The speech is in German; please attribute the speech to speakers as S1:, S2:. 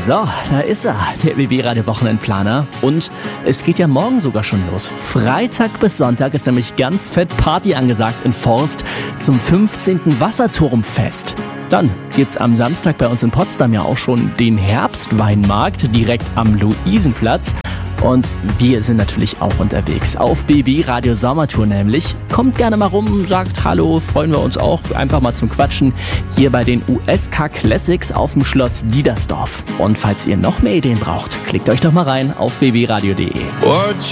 S1: So, da ist er, der BB-Radio-Wochenendplaner. Und es geht ja morgen sogar schon los. Freitag bis Sonntag ist nämlich ganz fett Party angesagt in Forst zum 15. Wasserturmfest. Dann gibt's am Samstag bei uns in Potsdam ja auch schon den Herbstweinmarkt direkt am Luisenplatz. Und wir sind natürlich auch unterwegs auf BB Radio Sommertour nämlich. Kommt gerne mal rum, sagt Hallo, freuen wir uns auch einfach mal zum Quatschen hier bei den USK Classics auf dem Schloss Diedersdorf. Und falls ihr noch mehr Ideen braucht, klickt euch doch mal rein auf bbradio.de.